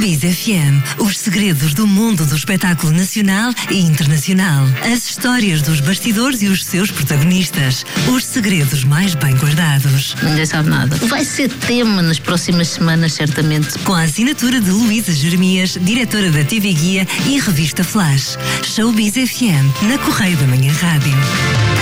Showbiz FM. Os segredos do mundo do espetáculo nacional e internacional. As histórias dos bastidores e os seus protagonistas. Os segredos mais bem guardados. Ninguém sabe nada. Vai ser tema nas próximas semanas, certamente. Com a assinatura de Luísa Jeremias, diretora da TV Guia e revista Flash. Showbiz FM, na Correio da Manhã Rádio.